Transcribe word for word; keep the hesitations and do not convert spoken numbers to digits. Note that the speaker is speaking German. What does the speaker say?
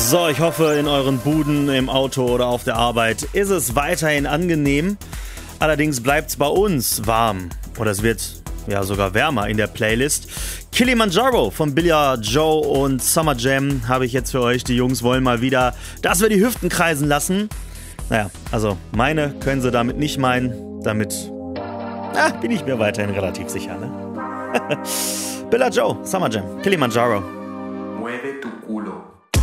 So, ich hoffe, in euren Buden, im Auto oder auf der Arbeit ist es weiterhin angenehm. Allerdings bleibt es bei uns warm. Oder es wird ja sogar wärmer in der Playlist. Kilimanjaro von Billie Joe und Summer Jam habe ich jetzt für euch. Die Jungs wollen mal wieder, dass wir die Hüften kreisen lassen. Naja, also meine können sie damit nicht meinen. Damit ah, bin ich mir weiterhin relativ sicher, ne? Billie Joe, Summer Jam, Kilimanjaro. Mueve tu culo.